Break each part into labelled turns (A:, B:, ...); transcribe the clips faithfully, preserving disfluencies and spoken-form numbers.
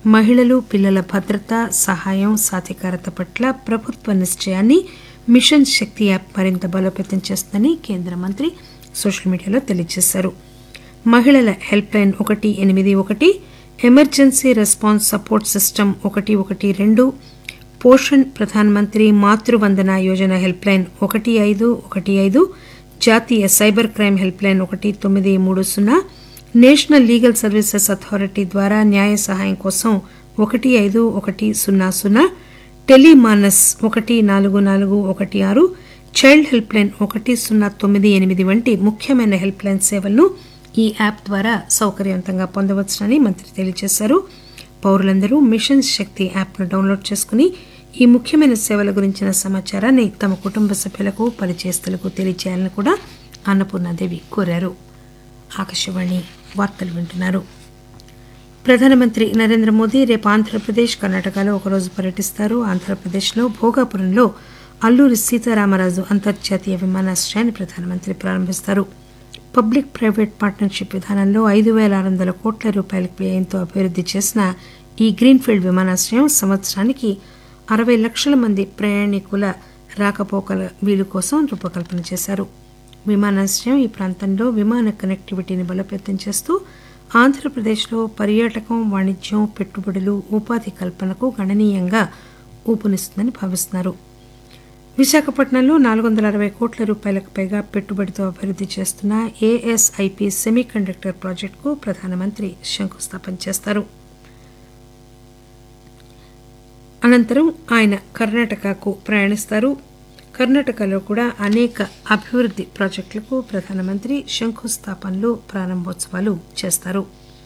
A: మహిళలు పిల్లల భద్రత సహాయం సాధికారత పట్ల ప్రభుత్వ నిశ్చయాన్ని మిషన్ శక్తి యాప్ మరింత బలోపేతం చేస్తుందని కేంద్ర మంత్రి సోషల్ మీడియాలో తెలియజేశారు. మహిళల హెల్ప్ లైన్ ఒకటి ఎనిమిది ఒకటి, ఎమర్జెన్సీ రెస్పాన్స్ సపోర్ట్ సిస్టమ్ ఒకటి ఒకటి రెండు, పోషణ్ ప్రధాన్ మంత్రి మాతృవందన యోజన హెల్ప్ లైన్ ఒకటి ఐదు ఒకటి ఐదు, జాతీయ సైబర్ క్రైమ్ హెల్ప్ లైన్ ఒకటి తొమ్మిది మూడు సున్నా, నేషనల్ లీగల్ సర్వీసెస్ అథారిటీ ద్వారా న్యాయ సహాయం కోసం ఒకటి ఐదు ఒకటి సున్నా సున్నా, టెలిమానస్ ఒకటి నాలుగు నాలుగు ఒకటి ఆరు, చైల్డ్ హెల్ప్ లైన్ ఒకటి సున్నా తొమ్మిది ఎనిమిది వంటి ముఖ్యమైన హెల్ప్ లైన్ సేవలను ఈ యాప్ ద్వారా సౌకర్యవంతంగా పొందవచ్చునని మంత్రి తెలియజేశారు. పౌరులందరూ మిషన్ శక్తి యాప్ను డౌన్లోడ్ చేసుకుని ఈ ముఖ్యమైన సేవల గురించిన సమాచారాన్ని తమ కుటుంబ సభ్యులకు పరిచయస్తులకు తెలియజేయాలని కూడా అన్నపూర్ణాదేవి కోరారు. ఆకాశవాణి వార్తలు వింటున్నారు. ప్రధానమంత్రి నరేంద్ర మోదీ రేపు ఆంధ్రప్రదేశ్ కర్ణాటకలో ఒకరోజు పర్యటిస్తారు. ఆంధ్రప్రదేశ్లో భోగాపురంలో అల్లూరి సీతారామరాజు అంతర్జాతీయ విమానాశ్రయాన్ని ప్రధానమంత్రి ప్రారంభిస్తారు. పబ్లిక్ ప్రైవేట్ పార్ట్నర్షిప్ విధానంలో ఐదు పేల ఆరు వందల కోట్ల రూపాయల వ్యయంతో అభివృద్ది చేసిన ఈ గ్రీన్ఫీల్డ్ విమానాశ్రయం సంవత్సరానికి అరవై లక్షల మంది ప్రయాణికుల రాకపోకల వీలు కోసం రూపకల్పన చేశారు. విమానాశ్రయం ఈ ప్రాంతంలో విమాన కనెక్టివిటీని బలోపేతం చేస్తూ ఆంధ్రప్రదేశ్లో పర్యాటకం వాణిజ్యం పెట్టుబడులు ఉపాధి కల్పనకు గణనీయంగా ఊపునిస్తుందని భావిస్తున్నారు. విశాఖపట్నంలో నాలుగు వందల అరవై కోట్ల రూపాయలకు పైగా పెట్టుబడితో అభివృద్ది చేస్తున్న ఏఎస్ఐపి సెమీ కండక్టర్ ప్రాజెక్టుకు ప్రధానమంత్రి శంకుస్థాపన చేస్తారు. అనంతరం ఆయన కర్ణాటకకు ప్రయాణిస్తారు. కర్ణాటకలో కూడా అనేక అభివృద్ది ప్రాజెక్టులకు ప్రధానమంత్రి శంకుస్థాపనలు ప్రారంభోత్సవాలు చేస్తారు.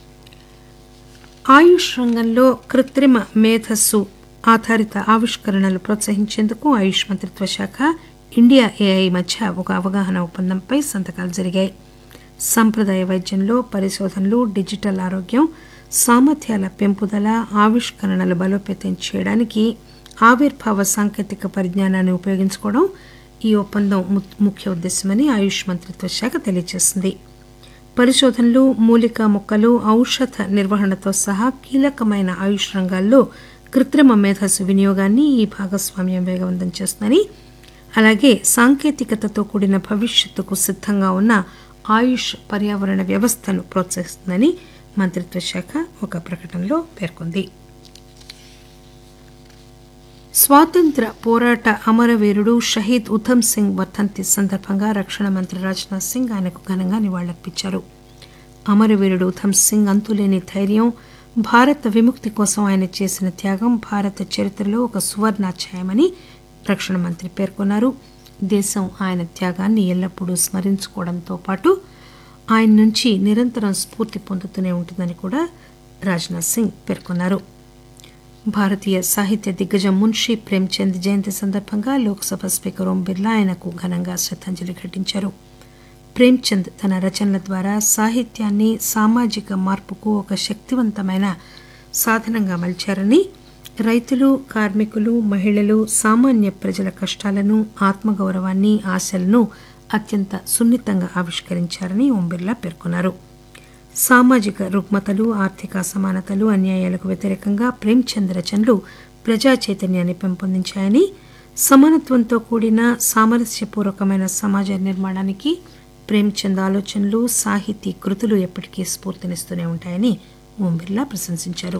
A: ఆయుష్ రంగంలో కృత్రిమ మేధస్సు ఆధారిత ఆవిష్కరణలు ప్రోత్సహించేందుకు ఆయుష్ మంత్రిత్వ శాఖ ఇండియా ఏఐ మధ్య ఒక అవగాహన ఒప్పందంపై సంతకాలు జరిగాయి. సంప్రదాయ వైద్యంలో పరిశోధనలు, డిజిటల్ ఆరోగ్యం, సామర్థ్యాల పెంపుదల, ఆవిష్కరణలు బలోపేతం చేయడానికి ఆవిర్భావ సాంకేతిక పరిజ్ఞానాన్ని ఉపయోగించుకోవడం ఈ ఒప్పందం ముఖ్య ఉద్దేశమని ఆయుష్ మంత్రిత్వ శాఖ తెలియజేసింది. పరిశోధనలు, మూలికా మొక్కలు, ఔషధ నిర్వహణతో సహా కీలకమైన ఆయుష్ రంగాల్లో కృత్రిమ మేధస్సు వినియోగాన్ని ఈ భాగస్వామ్యం వేగవంతం చేస్తుందని, అలాగే సాంకేతికతతో కూడిన భవిష్యత్తుకు సిద్ధంగా ఉన్న ఆయుష్ పర్యావరణ వ్యవస్థను ప్రోత్సహిస్తుందని మంత్రిత్వ శాఖ ఒక ప్రకటనలో పేర్కొంది. స్వాతంత్ర పోరాట అమరవీరుడు షహీద్ ఉధమ్ సింగ్ వర్ధంతి సందర్భంగా రక్షణ మంత్రి రాజ్నాథ్ సింగ్ ఆయనకు ఘనంగా నివాళులర్పించారు. అమరవీరుడు ఉధమ్ సింగ్ అంతులేని ధైర్యం, భారత విముక్తి కోసం ఆయన చేసిన త్యాగం భారత చరిత్రలో ఒక సువర్ణాధ్యాయమని రక్షణ మంత్రి పేర్కొన్నారు. దేశం ఆయన త్యాగాన్ని ఎల్లప్పుడూ స్మరించుకోవడంతో పాటు ఆయన నుంచి నిరంతరం స్ఫూర్తి పొందుతూనే ఉంటుందని కూడా రాజ్నాథ్ సింగ్ పేర్కొన్నారు. భారతీయ సాహిత్య దిగ్గజం మున్షీ ప్రేమ్చంద్ జయంతి సందర్భంగా లోక్సభ స్పీకర్ ఓం బిర్లా ఆయనకు ఘనంగా శ్రద్దాంజలి ఘటించారు. ప్రేమ్చంద్ తన రచనల ద్వారా సాహిత్యాన్ని సామాజిక మార్పుకు ఒక శక్తివంతమైన సాధనంగా మలిచారని, రైతులు, కార్మికులు, మహిళలు, సామాన్య ప్రజల కష్టాలను, ఆత్మగౌరవాన్ని, ఆశలను అత్యంత సున్నితంగా ఆవిష్కరించారని ఓం బిర్లా పేర్కొన్నారు. సామాజిక రుగ్మతలు, ఆర్థిక అసమానతలు, అన్యాయాలకు వ్యతిరేకంగా ప్రేమ్చంద్ రచనలు ప్రజా చైతన్యాన్ని పెంపొందించాయని, సమానత్వంతో కూడిన సామరస్యపూర్వకమైన సమాజ నిర్మాణానికి ప్రేమ్చంద్ ఆలోచనలు, సాహితీ కృతులు ఎప్పటికీ స్ఫూర్తినిస్తూనే ఉంటాయని ఓం బిర్లా ప్రశంసించారు.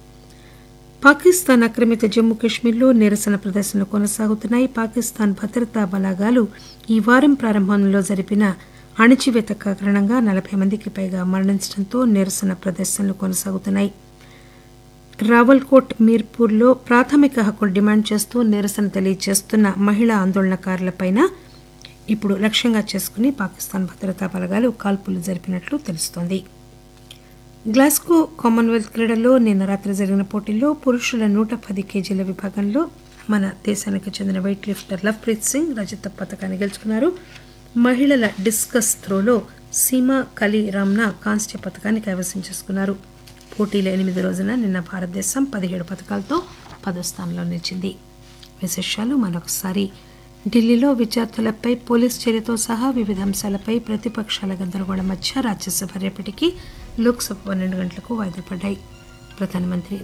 A: పాకిస్తాన్ ఆక్రమిత జమ్మూ కశ్మీర్లో నిరసన ప్రదర్శనలు కొనసాగుతున్నాయి. పాకిస్తాన్ భద్రతా బలగాలు ఈ వారం ప్రారంభంలో జరిపిన అణచివేత కారణంగా నలభై మందికి పైగా మరణించడంతో నిరసన ప్రదర్శనలు కొనసాగుతున్నాయి. రావల్కోట్, మీర్పూర్లో ప్రాథమిక హక్కులు డిమాండ్ చేస్తూ నిరసన తెలియజేస్తున్న మహిళా ఆందోళనకారులపై ఇప్పుడు లక్ష్యంగా చేసుకుని పాకిస్తాన్ భద్రతా బలగాలు కాల్పులు జరిపినట్లు తెలుస్తోంది. గ్లాస్గో కామన్వెల్త్ క్రీడల్లో నిన్న రాత్రి జరిగిన పోటీల్లో పురుషుల నూట పది కేజీల విభాగంలో మన దేశానికి చెందిన వెయిట్ లిఫ్టర్ లవ్ప్రీత్ సింగ్ రజత పథకాన్ని గెలుచుకున్నారు. మహిళల డిస్కస్ త్రోలో సీమా కలి రామ్నా కాంస్య పథకాన్ని కైవసం చేసుకున్నారు. పోటీల ఎనిమిది రోజున నిన్న భారతదేశం పదిహేడు పథకాలతో పదో స్థానంలో నిలిచింది. విశేషాలు మరొకసారి. ఢిల్లీలో విద్యార్థులపై పోలీస్ చర్యతో సహా వివిధ అంశాలపై ప్రతిపక్షాల గందరగోళం మధ్య రాజ్యసభ రేపటికి, లోక్సభ పన్నెండు గంటలకు వాయిదా పడ్డాయి. ప్రధానమంత్రి